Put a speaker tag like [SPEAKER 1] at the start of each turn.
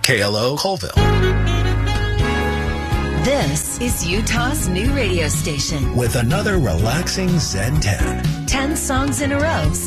[SPEAKER 1] KLO Colville.
[SPEAKER 2] This is Utah's new radio station
[SPEAKER 1] With another relaxing Zen 10.
[SPEAKER 2] 10 songs in a row.